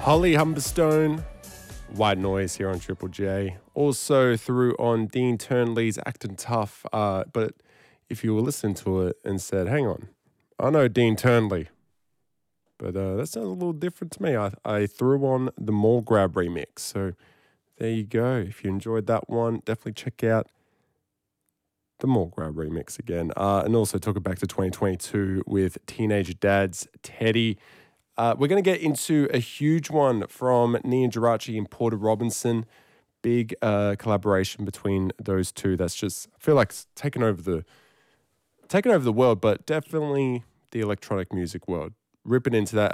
Holly Humberstone, White Noise here on Triple J. Also threw on Dean Turnley's Actin' Tough, but if you were listening to it and said, hang on, I know Dean Turnley, but that sounds a little different to me. I threw on the Mall Grab remix. So there you go. If you enjoyed that one, definitely check out the Mall Grab remix again. And also took it back to 2022 with Teenage Dad's Teddy. We're going to get into a huge one from Nia Gerace and Porter Robinson. Big collaboration between those two. That's just, I feel like it's taken over the world, but definitely the electronic music world. Ripping into that